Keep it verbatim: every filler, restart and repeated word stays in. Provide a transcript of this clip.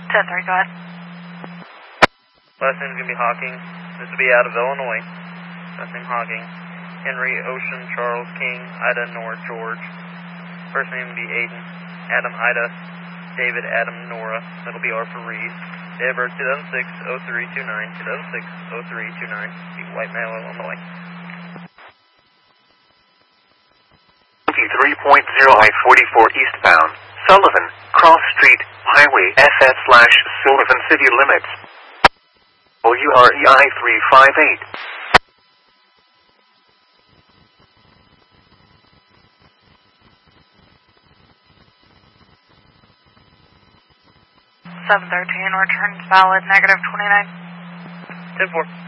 ten three, go ahead. Last name's going to be Hawking. This will be out of Illinois. Last name Hawking. Henry, Ocean, Charles, King, Ida, Nora, George. First name will be Aiden. Adam, Ida. David, Adam, Nora. That'll be R for Reed. Date of birth two thousand six oh three two nine. two thousand six oh three two nine. White Male, Illinois. twenty-three point zero I forty-four eastbound. Sullivan, Cross Street, Highway S S slash Sullivan City Limits. O U R E I three five eight. seven thirteen, returns valid, negative twenty-nine. ten four.